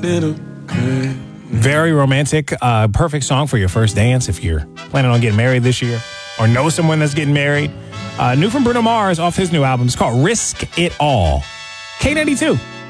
Very romantic. Perfect song for your first dance if you're planning on getting married this year or know someone that's getting married. New from Bruno Mars off his new album. It's called Risk It All. K92.